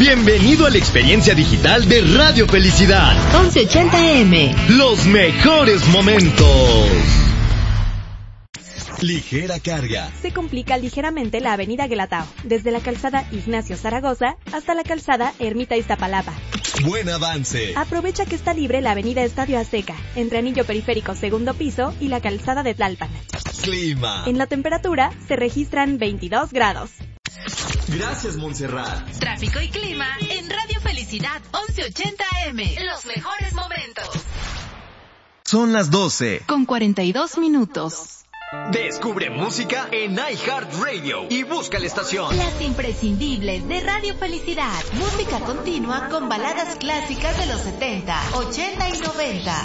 Bienvenido a la experiencia digital de Radio Felicidad. 1180 AM. Los mejores momentos. Ligera carga. Se complica ligeramente la avenida Guelatao, desde la calzada Ignacio Zaragoza hasta la calzada Ermita Iztapalapa. Buen avance. Aprovecha que está libre la avenida Estadio Azteca, entre Anillo Periférico segundo piso y la calzada de Tlalpan. Clima. En la temperatura se registran 22 grados. Gracias, Montserrat. Tráfico y clima en Radio Felicidad 1180 AM. Los mejores momentos. Son las 12. Con 42 minutos. Descubre música en iHeartRadio y busca la estación. Las imprescindibles de Radio Felicidad. Música continua con baladas clásicas de los 70, 80 y 90.